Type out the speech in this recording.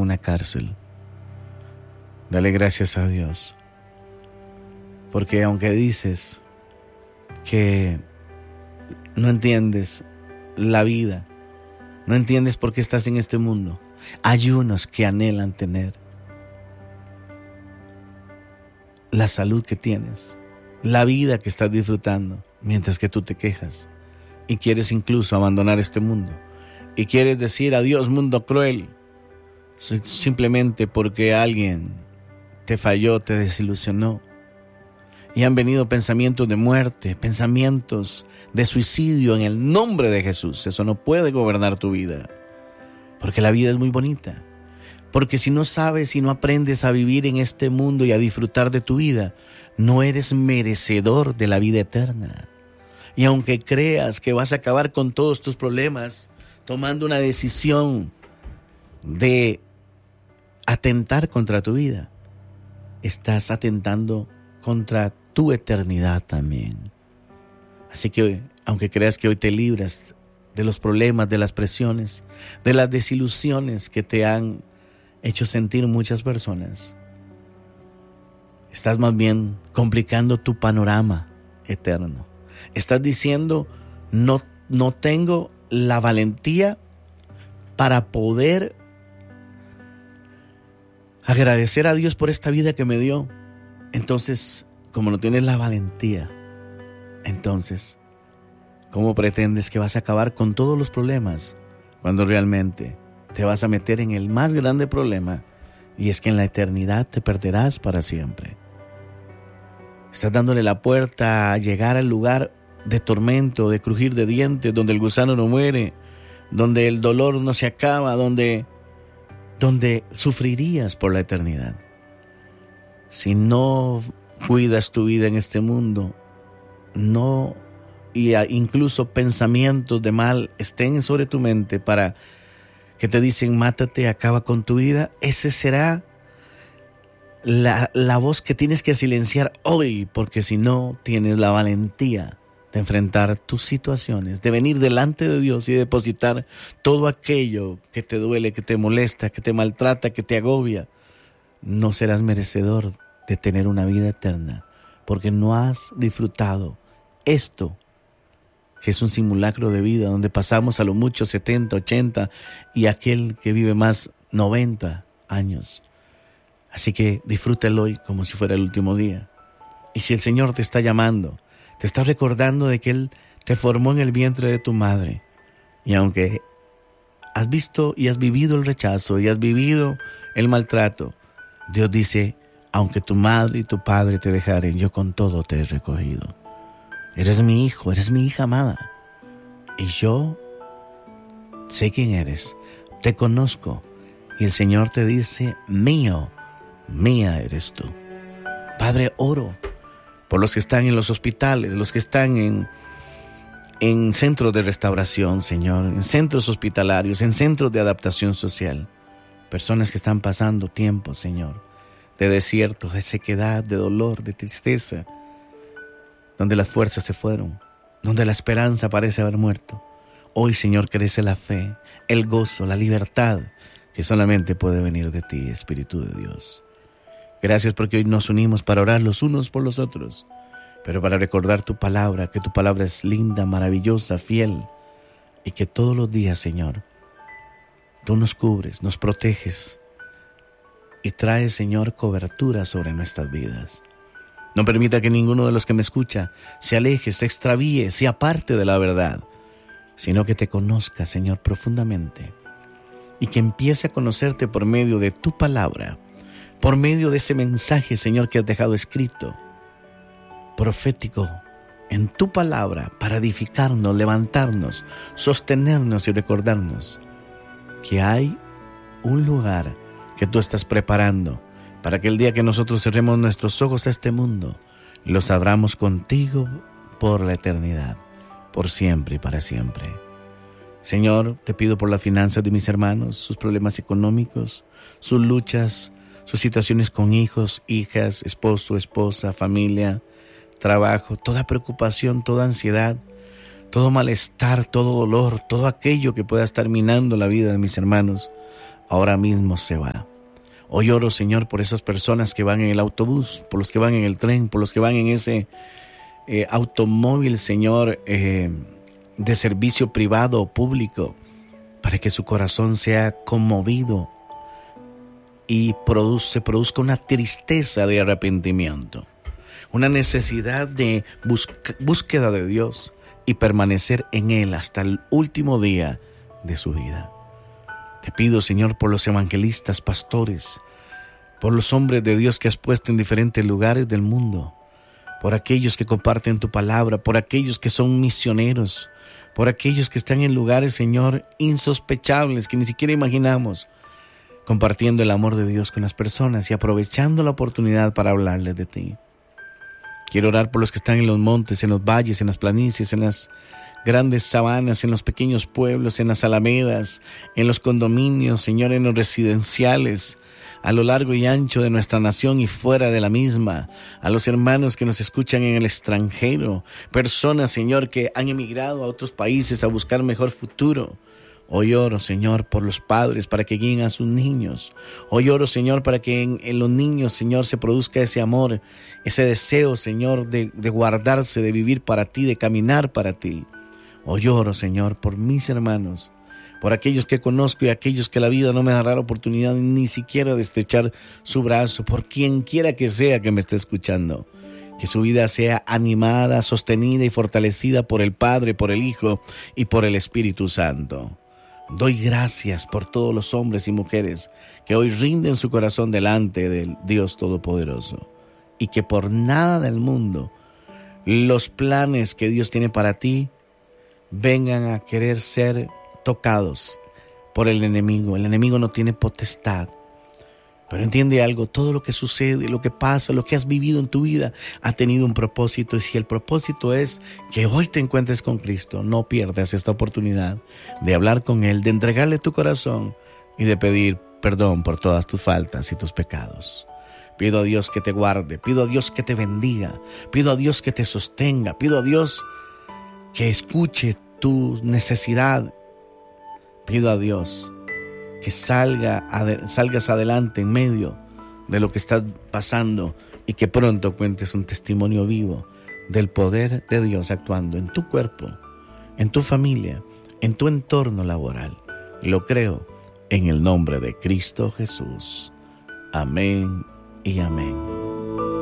una cárcel. Dale gracias a Dios. Porque aunque dices que no entiendes la vida, no entiendes por qué estás en este mundo, hay unos que anhelan tener la salud que tienes, la vida que estás disfrutando, mientras que tú te quejas y quieres incluso abandonar este mundo y quieres decir adiós mundo cruel, simplemente porque alguien te falló, te desilusionó. Y han venido pensamientos de muerte, pensamientos de suicidio en el nombre de Jesús. Eso no puede gobernar tu vida, porque la vida es muy bonita. Porque si no sabes y no aprendes a vivir en este mundo y a disfrutar de tu vida, no eres merecedor de la vida eterna. Y aunque creas que vas a acabar con todos tus problemas, tomando una decisión de atentar contra tu vida, estás atentando contra tu eternidad también. Así que aunque creas que hoy te libras de los problemas, de las presiones, de las desilusiones que te han hecho sentir muchas personas, estás más bien complicando tu panorama eterno. Estás diciendo, no tengo la valentía para poder agradecer a Dios por esta vida que me dio. Entonces, como no tienes la valentía, entonces, ¿cómo pretendes que vas a acabar con todos los problemas cuando realmente te vas a meter en el más grande problema? Y es que en la eternidad te perderás para siempre. Estás dándole la puerta a llegar al lugar de tormento, de crujir de dientes, donde el gusano no muere, donde el dolor no se acaba, donde sufrirías por la eternidad. Si no cuidas tu vida en este mundo, incluso pensamientos de mal estén sobre tu mente para que te dicen mátate, acaba con tu vida, ese será la voz que tienes que silenciar hoy, porque si no tienes la valentía de enfrentar tus situaciones, de venir delante de Dios y depositar todo aquello que te duele, que te molesta, que te maltrata, que te agobia, no serás merecedor de tener una vida eterna, porque no has disfrutado esto, que es un simulacro de vida, donde pasamos a lo mucho 70, 80 y aquel que vive más 90 años. Así que disfrútalo hoy como si fuera el último día. Y si el Señor te está llamando, te está recordando de que Él te formó en el vientre de tu madre, y aunque has visto y has vivido el rechazo y has vivido el maltrato, Dios dice, aunque tu madre y tu padre te dejaren, yo con todo te he recogido. Eres mi hijo, eres mi hija amada. Y yo sé quién eres, te conozco. Y el Señor te dice, mío, mía eres tú. Padre, oro por los que están en los hospitales, los que están en centros de restauración, Señor, en centros hospitalarios, en centros de adaptación social. Personas que están pasando tiempo, Señor, de desierto, de sequedad, de dolor, de tristeza, donde las fuerzas se fueron, donde la esperanza parece haber muerto. Hoy, Señor, crece la fe, el gozo, la libertad que solamente puede venir de ti, Espíritu de Dios. Gracias porque hoy nos unimos para orar los unos por los otros, pero para recordar tu palabra, que tu palabra es linda, maravillosa, fiel, y que todos los días, Señor, tú nos cubres, nos proteges y traes, Señor, cobertura sobre nuestras vidas. No permita que ninguno de los que me escucha se aleje, se extravíe, se aparte de la verdad, sino que te conozca, Señor, profundamente, y que empiece a conocerte por medio de tu palabra, por medio de ese mensaje, Señor, que has dejado escrito, profético, en tu palabra, para edificarnos, levantarnos, sostenernos y recordarnos que hay un lugar que tú estás preparando para que el día que nosotros cerremos nuestros ojos a este mundo, los abramos contigo por la eternidad, por siempre y para siempre. Señor, te pido por las finanzas de mis hermanos, sus problemas económicos, sus luchas, sus situaciones con hijos, hijas, esposo, esposa, familia, trabajo, toda preocupación, toda ansiedad, todo malestar, todo dolor, todo aquello que pueda estar minando la vida de mis hermanos. ahora mismo se va. Hoy oro, Señor, por esas personas que van en el autobús, por los que van en el tren, por los que van en ese automóvil, Señor, de servicio privado o público, para que su corazón sea conmovido y se produzca una tristeza de arrepentimiento, una necesidad de búsqueda de Dios y permanecer en Él hasta el último día de su vida. Te pido, Señor, por los evangelistas, pastores, por los hombres de Dios que has puesto en diferentes lugares del mundo, por aquellos que comparten tu palabra, por aquellos que son misioneros, por aquellos que están en lugares, Señor, insospechables, que ni siquiera imaginamos, compartiendo el amor de Dios con las personas y aprovechando la oportunidad para hablarles de ti. Quiero orar por los que están en los montes, en los valles, en las planicies, en las grandes sabanas, en los pequeños pueblos, en las alamedas, en los condominios, Señor, en los residenciales, a lo largo y ancho de nuestra nación y fuera de la misma, a los hermanos que nos escuchan en el extranjero, personas, Señor, que han emigrado a otros países a buscar mejor futuro. Hoy oro, Señor, por los padres para que guíen a sus niños. Hoy oro, Señor, para que en los niños, Señor, se produzca ese amor, ese deseo, Señor, de guardarse, de vivir para ti, de caminar para ti. Hoy oro, Señor, por mis hermanos, por aquellos que conozco y aquellos que la vida no me dará la oportunidad ni siquiera de estrechar su brazo, por quien quiera que sea que me esté escuchando. Que su vida sea animada, sostenida y fortalecida por el Padre, por el Hijo y por el Espíritu Santo. Doy gracias por todos los hombres y mujeres que hoy rinden su corazón delante del Dios Todopoderoso y que por nada del mundo los planes que Dios tiene para ti vengan a querer ser tocados por el enemigo. El enemigo no tiene potestad. Pero entiende algo, todo lo que sucede, lo que pasa, lo que has vivido en tu vida ha tenido un propósito, y si el propósito es que hoy te encuentres con Cristo, no pierdas esta oportunidad de hablar con Él, de entregarle tu corazón y de pedir perdón por todas tus faltas y tus pecados. Pido a Dios que te guarde, pido a Dios que te bendiga, pido a Dios que te sostenga, pido a Dios que escuche tu necesidad, pido a Dios que salgas adelante en medio de lo que estás pasando y que pronto cuentes un testimonio vivo del poder de Dios actuando en tu cuerpo, en tu familia, en tu entorno laboral. Lo creo en el nombre de Cristo Jesús. Amén y amén.